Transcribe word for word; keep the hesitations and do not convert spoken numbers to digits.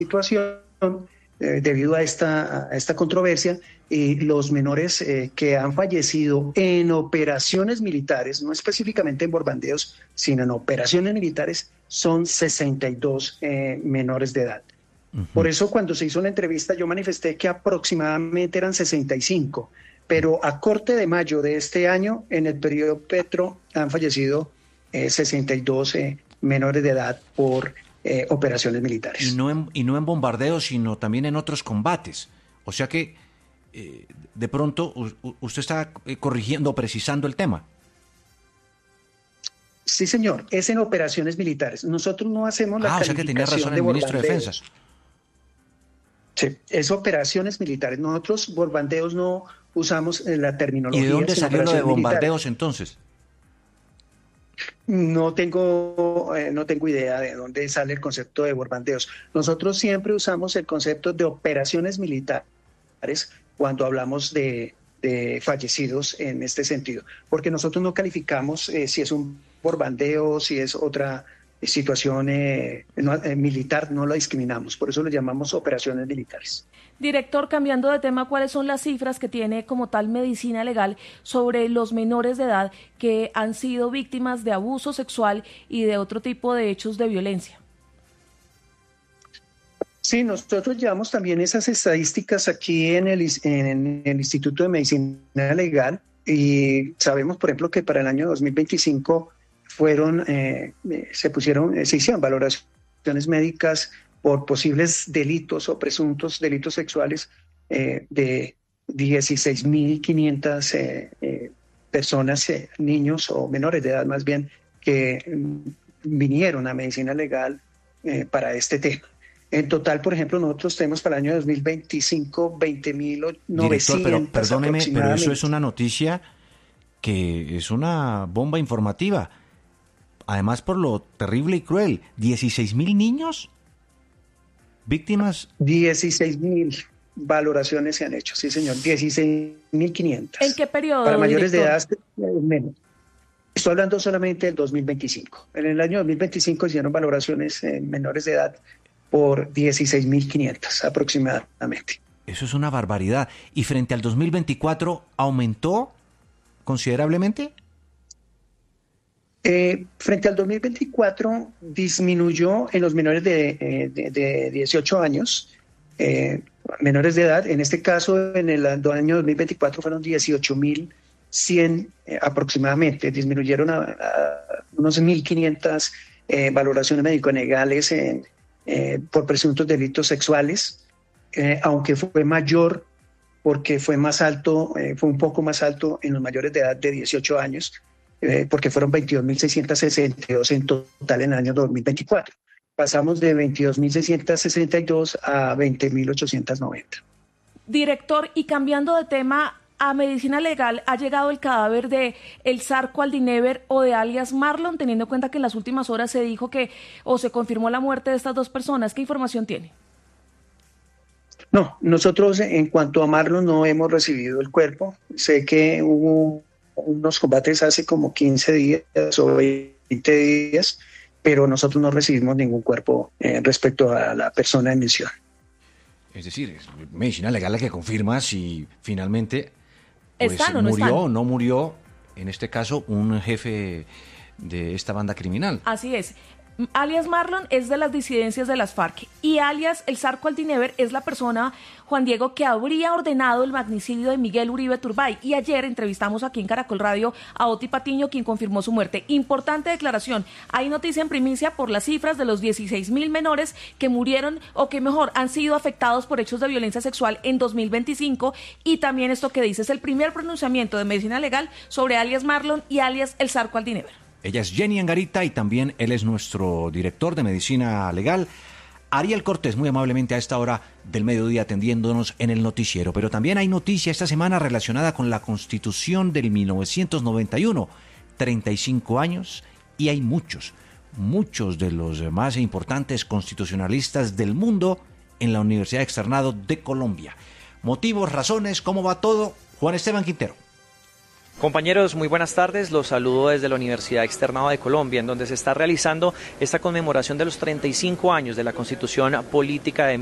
situación, eh, debido a esta, a esta controversia, y los menores eh, que han fallecido en operaciones militares, no específicamente en bombardeos, sino en operaciones militares, son sesenta y dos eh, menores de edad. Uh-huh. Por eso cuando se hizo la entrevista yo manifesté que aproximadamente eran sesenta y cinco, pero a corte de mayo de este año, en el periodo Petro, han fallecido eh, sesenta y dos eh, menores de edad por eh, operaciones militares. Y no, en, y no en bombardeos, sino también en otros combates. O sea que eh, de pronto u, usted está corrigiendo, precisando el tema. Sí, señor, es en operaciones militares. Nosotros no hacemos la ah, calificación. O sea que tenía razón de el ministro de Defensa. Sí, es operaciones militares. Nosotros bombardeos no usamos la terminología. ¿Y de dónde salió lo de bombardeos militares. Entonces? No tengo, eh, no tengo idea de dónde sale el concepto de bombardeos. Nosotros siempre usamos el concepto de operaciones militares cuando hablamos de, de fallecidos en este sentido, porque nosotros no calificamos eh, si es un bombardeo, si es otra situación eh, no, eh, militar, no la discriminamos, por eso lo llamamos operaciones militares. Director, cambiando de tema, ¿cuáles son las cifras que tiene como tal Medicina Legal sobre los menores de edad que han sido víctimas de abuso sexual y de otro tipo de hechos de violencia? Sí, nosotros llevamos también esas estadísticas aquí en el, en el Instituto de Medicina Legal y sabemos, por ejemplo, que para el año dos mil veinticinco fueron, eh, se pusieron, se hicieron valoraciones médicas por posibles delitos o presuntos delitos sexuales eh, de dieciséis mil quinientas eh, eh, personas, eh, niños o menores de edad más bien, que mm, vinieron a Medicina Legal eh, para este tema. En total, por ejemplo, nosotros tenemos para el año dos mil veinticinco veinte mil novecientos. Director, pero perdóneme, pero eso es una noticia que es una bomba informativa. Además, por lo terrible y cruel, ¿dieciséis mil niños víctimas? dieciséis mil valoraciones se han hecho, sí señor, dieciséis mil quinientas. ¿En qué periodo, para mayores director? de edad, menos. Estoy hablando solamente del dos mil veinticinco. En el año dos mil veinticinco hicieron valoraciones en menores de edad por dieciséis mil quinientas aproximadamente. Eso es una barbaridad. ¿Y frente al dos mil veinticuatro aumentó considerablemente? Eh, frente al dos mil veinticuatro disminuyó en los menores de, de, de dieciocho años, eh, menores de edad. En este caso, en el año dos mil veinticuatro fueron dieciocho mil cien eh, aproximadamente. Disminuyeron a, a unos mil quinientas eh, valoraciones médico-legales en, eh, por presuntos delitos sexuales, eh, aunque fue mayor porque fue más alto, eh, fue un poco más alto en los mayores de edad de dieciocho años. Eh, porque fueron veintidós mil seiscientos sesenta y dos en total en el año dos mil veinticuatro. Pasamos de veintidós mil seiscientos sesenta y dos a veinte mil ochocientos noventa. Director, y cambiando de tema, a Medicina Legal ha llegado el cadáver de el Zarco Aldinever o de alias Marlon, teniendo en cuenta que en las últimas horas se dijo que o se confirmó la muerte de estas dos personas. ¿Qué información tiene? No, nosotros en cuanto a Marlon no hemos recibido el cuerpo. Sé que hubo unos combates hace como quince días o veinte días, pero nosotros no recibimos ningún cuerpo eh, respecto a la persona en mención. Es decir, es Medicina Legal la que confirma si finalmente pues, ¿Están o no murió están? o no murió, en este caso, un jefe de esta banda criminal. Así es. Alias Marlon es de las disidencias de las FARC y alias el Zarco Aldinever es la persona, Juan Diego, que habría ordenado el magnicidio de Miguel Uribe Turbay. Y ayer entrevistamos aquí en Caracol Radio a Oti Patiño, quien confirmó su muerte. Importante declaración. Hay noticia en primicia por las cifras de los dieciséis mil menores que murieron o que mejor han sido afectados por hechos de violencia sexual en dos mil veinticinco. Y también esto que dice es el primer pronunciamiento de Medicina Legal sobre alias Marlon y alias el Zarco Aldinever. Ella es Jenny Angarita y también él es nuestro director de Medicina Legal, Ariel Cortés, muy amablemente a esta hora del mediodía atendiéndonos en el noticiero. Pero también hay noticia esta semana relacionada con la Constitución del mil novecientos noventa y uno, treinta y cinco años, y hay muchos, muchos de los más importantes constitucionalistas del mundo en la Universidad Externado de Colombia. Motivos, razones, ¿cómo va todo? Juan Esteban Quintero. Compañeros, muy buenas tardes. Los saludo desde la Universidad Externado de Colombia, en donde se está realizando esta conmemoración de los treinta y cinco años de la Constitución Política de